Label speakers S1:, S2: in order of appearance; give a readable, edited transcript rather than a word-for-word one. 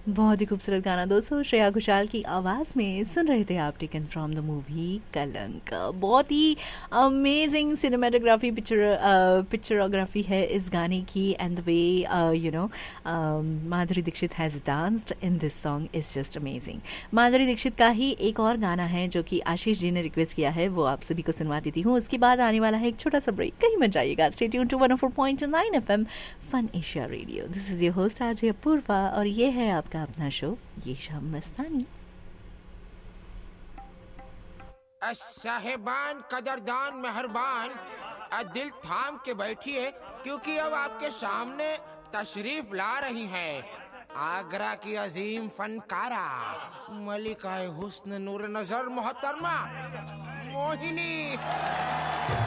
S1: बहुत ही खूबसूरत गाना दोस्तों, श्रेया घोषाल की आवाज़ में सुन रहे थे आप, टेकन फ्रॉम द मूवी कलंक। बहुत ही अमेजिंग सिनेमाटोग्राफी पिक्चरोग्राफी है इस गाने की, and the way Madhuri Dixit has danced in this song is just amazing. Madhuri Dixit का ही एक और गाना है जो कि आशीष जी ने रिक्वेस्ट किया है, वो आप सभी को सुनवा देती हूँ। उसके बाद आने वाला है एक छोटा सा ब्रेक, कहीं मत जाइएगा। Stay tuned to 104.9 FM fun Asia radio. This is your host RJ Apoorva और ये है आपका अपना शो ये शाम मस्तानी।
S2: साहेबान, कदरदान, मेहरबान, दिल थाम के बैठिए क्योंकि अब आपके सामने तशरीफ ला रही हैं आगरा की अजीम फनकारा मलिका हुस्न नूर नजर मोहतरमा मोहिनी।